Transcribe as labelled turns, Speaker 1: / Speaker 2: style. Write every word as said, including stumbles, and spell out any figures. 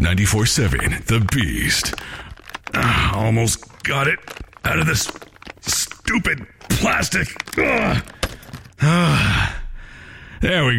Speaker 1: ninety-four point seven, The Beast. Uh, almost got it out of this stupid plastic. Uh, uh, there we go.